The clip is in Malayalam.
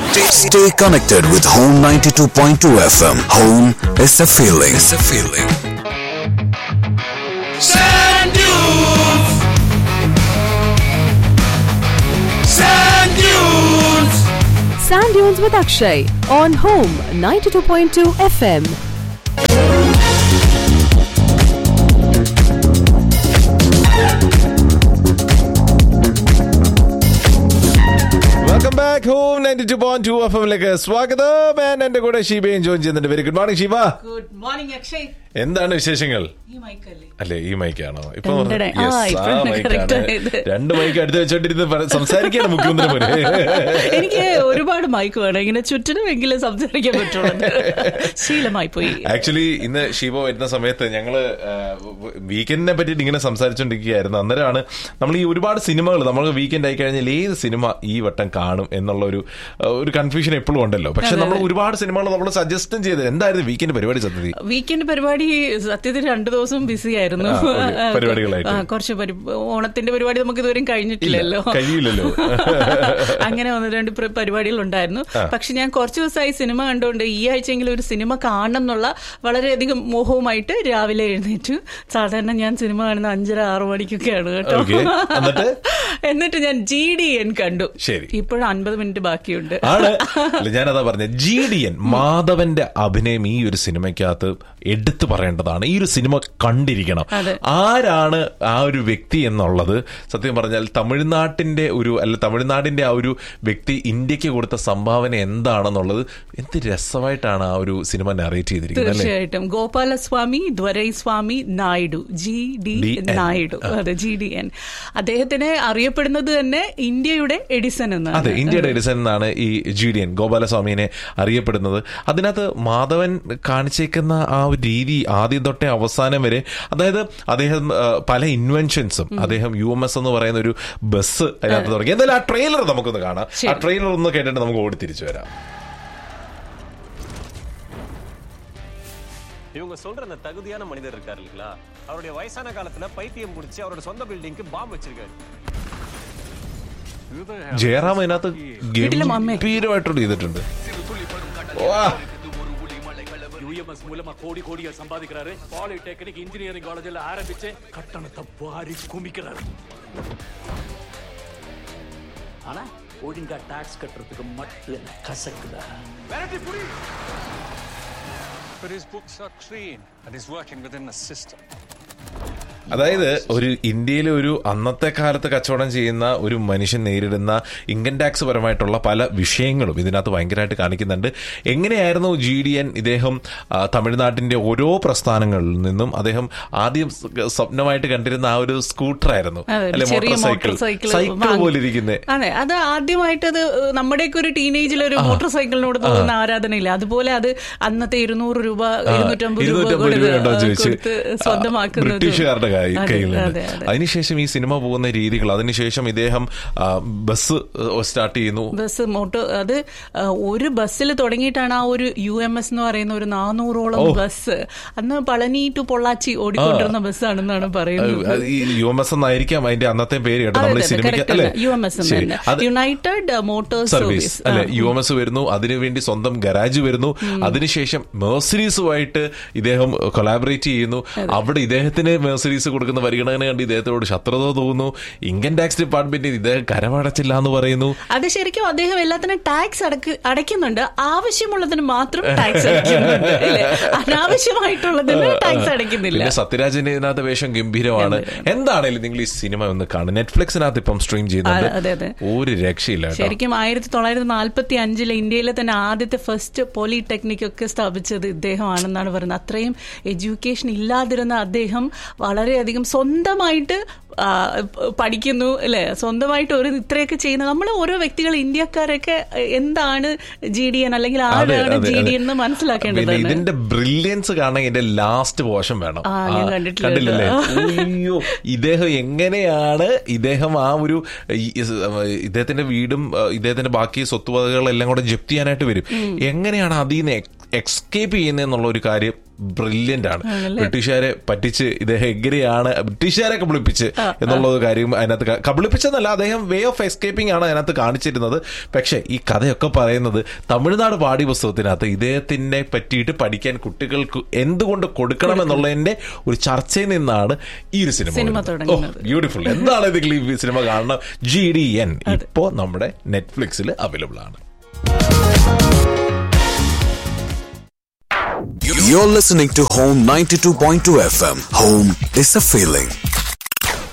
Stay connected with Home 92.2 FM. Home is a feeling. It's a feeling. Sand dunes. Sand dunes. Sand Dunes with Akshay on Home 92.2 FM. Welcome back home 92.2 എഫ്എമ്മിലേക്ക് സ്വാഗതം. എന്റെ കൂടെ ഷീബയും ജോയിൻ ചെയ്യുന്നുണ്ട്. Very good morning Sheeba. Good morning Akshay. എന്താണ് വിശേഷങ്ങൾ? അല്ലെ ഈ മൈക്കാണോ ഇപ്പൊ? രണ്ട് മൈക്ക് അടുത്ത് വെച്ചോണ്ടിരുന്ന് സംസാരിക്കാണ് മുഖ്യമന്ത്രി പോലെ. എനിക്ക് ഒരുപാട് മൈക്ക് വേണം, ഇങ്ങനെ ചുറ്റിനുമെങ്കിലും സംസാരിക്കാൻ പറ്റുള്ളൂ. ശീലമായി പോയി. ആക്ച്വലി ഇന്ന് ഷീബ വരുന്ന സമയത്ത് ഞങ്ങള് വീക്കെൻഡിനെ പറ്റിയിട്ട് ഇങ്ങനെ സംസാരിച്ചോണ്ടിരിക്കുകയായിരുന്നു. അന്നേരമാണ് നമ്മൾ ഈ ഒരുപാട് സിനിമകൾ നമ്മൾ വീക്കെൻഡ് ആയി കഴിഞ്ഞാൽ ഏത് സിനിമ ഈ വട്ടം കാണും എന്നുള്ള ഒരു കൺഫ്യൂഷൻ എപ്പോഴും ഉണ്ടല്ലോ. പക്ഷെ നമ്മൾ ഒരുപാട് സിനിമകൾ നമ്മൾ സജസ്റ്റും ചെയ്ത് എന്തായിരുന്നു വീക്കെൻഡ് പരിപാടി? വീക്കെൻഡ് പരിപാടി സത്യത്തിൽ 2 ദിവസം ബിസി ആയിരുന്നു. കുറച്ച് ഓണത്തിന്റെ പരിപാടി നമുക്ക് ഇതുവരെയും കഴിഞ്ഞിട്ടില്ലല്ലോ. അങ്ങനെ 1-2 പരിപാടികൾ ഉണ്ടായിരുന്നു. പക്ഷെ ഞാൻ കുറച്ച് ദിവസമായി സിനിമ കണ്ടുകൊണ്ട് ഈ ആഴ്ചയെങ്കിലും ഒരു സിനിമ കാണണം എന്നുള്ള വളരെയധികം മോഹവുമായിട്ട് രാവിലെ എഴുന്നേറ്റു. സാധാരണ ഞാൻ സിനിമ കാണുന്ന 5:30-6 മണിക്കൊക്കെയാണ് കേട്ടോ. എന്നിട്ട് ഞാൻ GDN കണ്ടു. ഇപ്പോഴും 50 മിനിറ്റ് ബാക്കിയുണ്ട്. ഞാനതാ പറഞ്ഞ GDN മാധവന്റെ അഭിനയം ഈ ഒരു സിനിമയ്ക്കകത്ത് എടുത്തു പറയേണ്ടതാണ്. ഈ ഒരു സിനിമ കണ്ടിരിക്കണം. ആരാണ് ആ ഒരു വ്യക്തി എന്നുള്ളത് സത്യം പറഞ്ഞാൽ തമിഴ്നാടിന്റെ ആ ഒരു വ്യക്തി ഇന്ത്യക്ക് കൊടുത്ത സംഭാവന എന്താണെന്നുള്ളത് എന്ത് രസമായിട്ടാണ് ആ ഒരു സിനിമ നറേറ്റ് ചെയ്തിരിക്കുന്നത്. തീർച്ചയായിട്ടും ഗോപാലസ്വാമി ദ്വരൈസ്വാമി നായിഡു, GD നായിഡു, അതെ GDN. അദ്ദേഹത്തിനെ അറിയപ്പെടുന്നത് തന്നെ ഇന്ത്യയുടെ എഡിസൺ എന്നാണ്. അതെ, ഇന്ത്യയുടെ എഡിസൺ എന്നാണ് ഈ GDN ഗോപാലസ്വാമിനെ അറിയപ്പെടുന്നത്. അതിനകത്ത് മാധവൻ കാണിച്ചേക്കുന്ന ആ ഒരു രീതി ആദ്യം തൊട്ടേ അവസാനം വരെ, അതായത് അദ്ദേഹം പല ഇൻവെൻഷൻസും, അദ്ദേഹം UMS എന്ന് പറയുന്ന ഒരു ബസ് അതിനകത്ത് തുടങ്ങി. എന്തായാലും ആ ട്രെയിലർ നമുക്കൊന്ന് കാണാം. ആ ട്രെയിലർ ഒന്ന് കേട്ടിട്ട് നമുക്ക് ഓടി തിരിച്ചു വരാം. இவங்க சொல்ற அந்த தகுதியான மனிதர் இருக்காரு இல்லைங்களா, அவருடைய வயசான காலத்துல பைத்தியம் பிடிச்சி அவரோட சொந்த பில்டிங்க்கு பாம்பு வச்சிருக்காரு. ജയറാം അതിനകത്ത് ഗംഭീരമായിട്ടോട് ചെയ്തിട്ടുണ്ട്. UMS மூலமா கோடி கோடியா சம்பாதிக்கிறாரு. பாலிடெக்னிக் இன்ஜினியரிங் காலேஜ்ல ஆரம்பிச்சு கட்டணத்தை பாரி குமிக்கிறாரு. ஆனா ஒழுங்கா டாக்ஸ் கட்டுறதுக்கு மட்டும் என்ன கசக்குதா? But his books are clean and he's working within the system. അതായത് ഒരു ഇന്ത്യയിലെ ഒരു അന്നത്തെ കാലത്ത് കച്ചവടം ചെയ്യുന്ന ഒരു മനുഷ്യൻ നേരിടുന്ന ഇൻകം ടാക്സ് പരമായിട്ടുള്ള പല വിഷയങ്ങളും ഇതിനകത്ത് ഭയങ്കരമായിട്ട് കാണിക്കുന്നുണ്ട്. എങ്ങനെയായിരുന്നു GDN ഇദ്ദേഹം തമിഴ്നാട്ടിന്റെ ഓരോ പ്രസ്ഥാനങ്ങളിൽ നിന്നും അദ്ദേഹം ആദ്യം സ്വപ്നമായിട്ട് കണ്ടിരുന്ന ആ ഒരു സ്കൂട്ടറായിരുന്നു, അല്ലെ, മോട്ടോർ സൈക്കിൾ പോലെ ഇരിക്കുന്നത്. അതെ, അത് ആദ്യമായിട്ട് അത് നമ്മുടെയൊക്കെ ഒരു ടീനേജിലൊരു മോട്ടോർ സൈക്കിളിനോട് തോന്നുന്ന ആരാധനയില്ല. അതുപോലെ അത് അന്നത്തെ 200 രൂപ 250 രൂപ സ്വന്തമാക്കുന്നത് ബ്രിട്ടീഷുകാരുടെ കയ്യിലുണ്ട്. അതിനുശേഷം ഈ സിനിമ പോകുന്ന രീതികൾ, അതിനുശേഷം ഇദ്ദേഹം ബസ് സ്റ്റാർട്ട് ചെയ്യുന്നു. ബസ് അത് ഒരു ബസ്സിൽ തുടങ്ങിയിട്ടാണ് ആ ഒരു UMS എന്ന് പറയുന്ന ഒരു 400ഓളം ബസ് അന്ന് പളനി ടു പൊള്ളാച്ചി ഓടിക്കൊണ്ടിരുന്ന ബസ്സാണെന്നാണ് പറയുന്നത്. ഈ UMS എന്നായിരിക്കാം അതിന്റെ അന്നത്തെ പേര് കേട്ടോ. നമ്മൾ യുണൈറ്റഡ് മോട്ടോർ സർവീസ് അല്ലെ, UMS വരുന്നു. അതിനുവേണ്ടി സ്വന്തം ഗരാജ് വരുന്നു. അതിനുശേഷം മേഴ്സറീസുമായിട്ട് ഇദ്ദേഹം കൊളാബറേറ്റ് ചെയ്യുന്നു. അവിടെ ഇദ്ദേഹത്തിന് മേഴ്സറീസ് കൊടുക്കുന്ന പരിഗണന കണ്ട് ഇദ്ദേഹത്തോട് ശത്രുത തോന്നുന്നു. ഇൻകം ടാക്സ് ഡിപ്പാർട്ട്മെന്റ് ഇദ്ദേഹം കരമടച്ചില്ല എന്ന് പറയുന്നു. അത് ശരിക്കും അദ്ദേഹം എല്ലാത്തിനും ടാക്സ് അടയ്ക്കുന്നുണ്ട്. ആവശ്യമുള്ളതിന് മാത്രം ടാക്സ് അടയ്ക്കുന്നുണ്ട്, അനാവശ്യമായിട്ടുള്ളതിന് ടാക്സ് അടയ്ക്കുന്നില്ല. പിന്നെ സത്യരാജിന്റെ ഇതിനകത്ത് വേഷം ഗംഭീരമാണ്. എന്താണേലും നിങ്ങൾ ഈ സിനിമ ഒന്ന് കാണും. നെറ്റ്ഫ്ലിക്സിനകത്ത് ഇപ്പം സ്ട്രീം ചെയ്യുന്നുണ്ട്. ഒരു രക്ഷയില്ല. ശരിക്കും 1945 ഇന്ത്യയിലെ തന്നെ ആദ്യത്തെ ഫസ്റ്റ് പോളിടെക്നിക് ഒക്കെ സ്ഥാപിച്ചത് ഇദ്ദേഹമാണെന്നാണ് പറയുന്നത്. അത്രയും എഡ്യൂക്കേഷൻ ഇല്ലാതിരുന്ന അദ്ദേഹം വളരെയധികം സ്വന്തമായിട്ട് പഠിക്കുന്നു, അല്ലെ, സ്വന്തമായിട്ട് ഒരു ഇത്രയൊക്കെ ചെയ്യുന്ന നമ്മൾ ഓരോ വ്യക്തികൾ ഇന്ത്യക്കാരൊക്കെ എന്താണ് GDN അല്ലെങ്കിൽ ആരാണ് GDN എന്ന് മനസ്സിലാക്കേണ്ടത്. ഇതിന്റെ ബ്രില്യൻസ് കാണാൻ ഇതിന്റെ ലാസ്റ്റ് പോർഷൻ വേണം. കണ്ടില്ലല്ലേ? അയ്യോ, ഇദ്ദേഹം എങ്ങനെയാണ് ആ ഒരു ഇദ്ദേഹത്തിന്റെ വീടും ഇദ്ദേഹത്തിന്റെ ബാക്കി സ്വത്തുവകകളെല്ലാം കൂടെ ജപ്തി ചെയ്യാനായിട്ട് വരും. എങ്ങനെയാണ് അതിൽ നിന്ന് എസ്കേപ്പ് ചെയ്യുന്നതെന്നുള്ള ഒരു കാര്യം ബ്രില്യന്റ് ആണ്. ബ്രിട്ടീഷുകാരെ പറ്റിച്ച് ഇദ്ദേഹം എങ്ങനെയാണ് ബ്രിട്ടീഷുകാരെ കബളിപ്പിച്ച് എന്നുള്ള കാര്യം അതിനകത്ത് കബളിപ്പിച്ചെന്നല്ല, അദ്ദേഹം വേ ഓഫ് എസ്കേപ്പിംഗ് ആണ് അതിനകത്ത് കാണിച്ചിരുന്നത്. പക്ഷെ ഈ കഥയൊക്കെ പറയുന്നത് തമിഴ്നാട് പാഠ്യപുസ്തകത്തിനകത്ത് ഇദ്ദേഹത്തിനെ പറ്റിയിട്ട് പഠിക്കാൻ കുട്ടികൾക്ക് എന്തുകൊണ്ട് കൊടുക്കണം എന്നുള്ളതിന്റെ ഒരു ചർച്ചയിൽ നിന്നാണ് ഈ ഒരു സിനിമ ബ്യൂട്ടിഫുൾ. എന്താണ് ഇതിൽ ഈ സിനിമ കാണണം. GDN ഇപ്പോ നമ്മുടെ നെറ്റ്ഫ്ലിക്സിൽ അവൈലബിൾ ആണ്. You're listening to Home 92.2 FM. Home is a feeling.